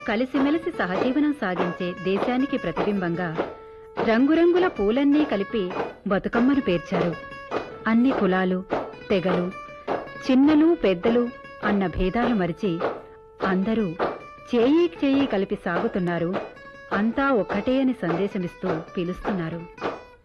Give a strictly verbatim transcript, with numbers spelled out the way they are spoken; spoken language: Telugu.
కలిసిమెలిసి సహజీవనం సాగించే దేశానికి ప్రతిబింబంగా రంగురంగుల పూలన్నీ కలిపి బతుకమ్మను పేర్చారు. అన్ని కులాలు, తెగలు, చిన్నలు పెద్దలు అన్న భేదాలు మరిచి అందరూ చేయి చేయి కలిపి సాగుతున్నారు. అంతా ఒక్కటే అని సందేశమిస్తూ పిలుస్తున్నారు.